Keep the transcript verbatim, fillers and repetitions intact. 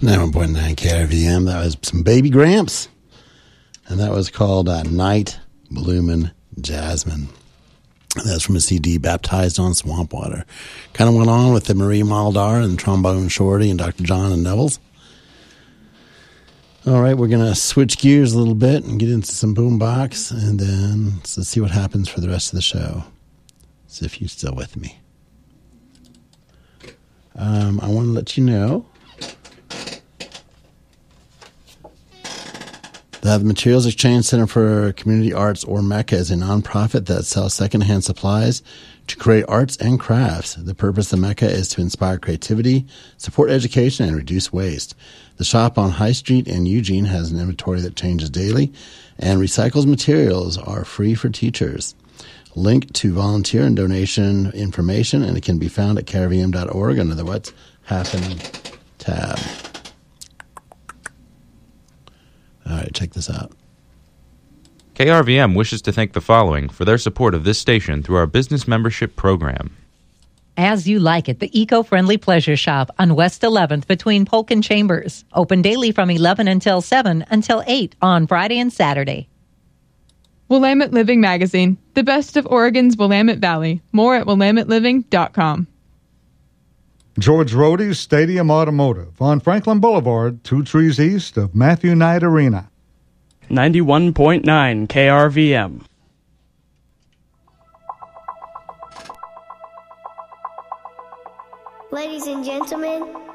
ninety-one point nine K R V M. That was some Baby Gramps. And that was called uh, Night Bloomin' Jasmine. That's from a C D, Baptized on Swamp Water. Kind of went on with the Marie Maldar and Trombone Shorty and Doctor John and Neville's. All right, we're going to switch gears a little bit and get into some boombox, and then let's see what happens for the rest of the show. See if you're still with me. Um, I want to let you know that the Materials Exchange Center for Community Arts, or MECCA, is a nonprofit that sells secondhand supplies to create arts and crafts. The purpose of MECCA is to inspire creativity, support education, and reduce waste. The shop on High Street in Eugene has an inventory that changes daily, and recycled materials are free for teachers. Link to volunteer and donation information, and it can be found at K R V M dot org under the What's Happening tab. All right, check this out. K R V M wishes to thank the following for their support of this station through our business membership program. As You Like It, the eco-friendly pleasure shop on West eleventh between Polk and Chambers. Open daily from eleven until seven until eight on Friday and Saturday. Willamette Living Magazine, the best of Oregon's Willamette Valley. More at willamette living dot com. George Rohde's Stadium Automotive on Franklin Boulevard, two trees east of Matthew Knight Arena. ninety-one point nine K R V M. Ladies and gentlemen,